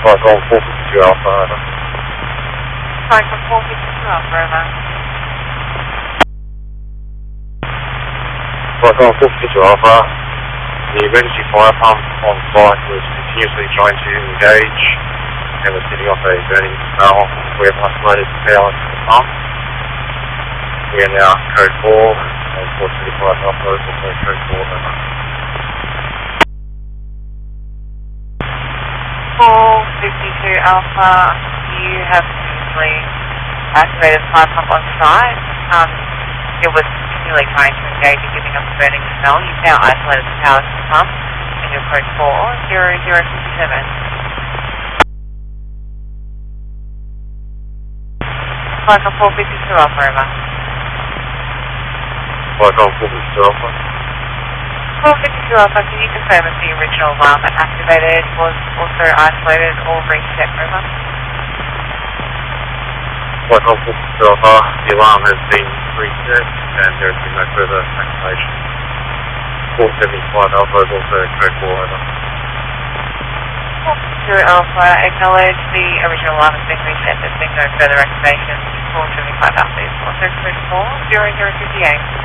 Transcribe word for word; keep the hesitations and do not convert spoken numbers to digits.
Flight on four fifty-two Alpha, over. Flight on four fifty-two Alpha, over. Flight on four fifty-two Alpha, the emergency fire pump on site was continuously trying to engage and was setting off a burning smell. We have isolated the power to the pump. We are now code four, and four seventy-five Alpha is also code four, over. four fifty-two Alpha, you have previously activated the fire pump on site. Um, it was continually trying to engage and giving us a burning smell. You've now isolated the power to the pump, and you're code four zero zero fifty-seven. Flight on four fifty-two Alpha, over. Flight on four fifty-two Alpha. four fifty-two Alpha, can you confirm if the original alarm that activated was also isolated or reset, over? Flight on four fifty-two Alpha, the alarm has been reset and there has been no further activation. four seventy-five Alpha is also code four, over. four fifty-two Alpha, acknowledge the original alarm has been reset, there's been no further activation. four seventy-five Alpha is also code four zero zero fifty-eight.